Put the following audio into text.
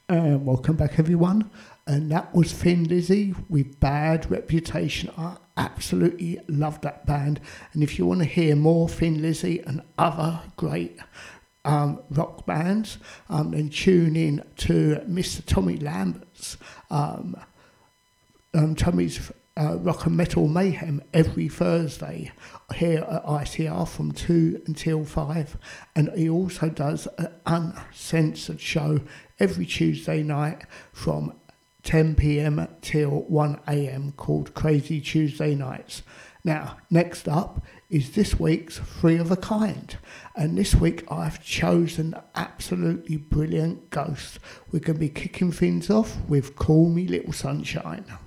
Welcome back, everyone. And that was Thin Lizzy with Bad Reputation. I absolutely love that band. And if you want to hear more Thin Lizzy and other great rock bands, then tune in to Mr. Tommy Lambert's Tommy's Rock and Metal Mayhem every Thursday here at ICR from 2 until 5. And he also does an uncensored show every Tuesday night from 10 p.m. till 1 a.m. called Crazy Tuesday Nights. Now, next up is this week's Three of a Kind. And this week I've chosen absolutely brilliant Ghost. We're going to be kicking things off with Call Me Little Sunshine.